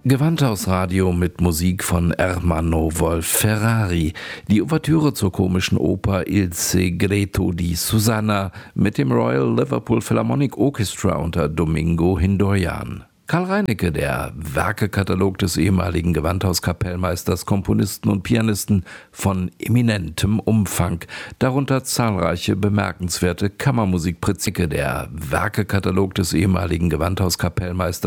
Gewandhausradio mit Musik von Ermanno Wolf-Ferrari. Die Ouvertüre zur komischen Oper Il Segreto di Susanna mit dem Royal Liverpool Philharmonic Orchestra unter Domingo Hindoyan. Karl Reinecke, der Werkekatalog des ehemaligen Gewandhauskapellmeisters, Komponisten und Pianisten von eminentem Umfang, darunter zahlreiche bemerkenswerte Kammermusikpräzike. Der Werkekatalog des ehemaligen Gewandhauskapellmeisters